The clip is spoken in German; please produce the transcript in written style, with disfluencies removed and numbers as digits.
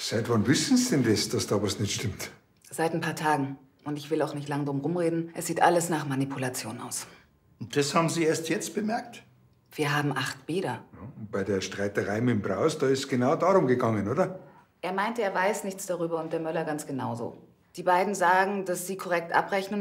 Seit wann wissen Sie denn das, dass da was nicht stimmt? Seit ein paar Tagen. Und ich will auch nicht lang drum rumreden. Es sieht alles nach Manipulation aus. Und das haben Sie erst jetzt bemerkt? Wir haben 8 Bäder. Ja, und bei der Streiterei mit dem Braus, da ist es genau darum gegangen, oder? Er meinte, er weiß nichts darüber und der Möller ganz genauso. Die beiden sagen, dass sie korrekt abrechnen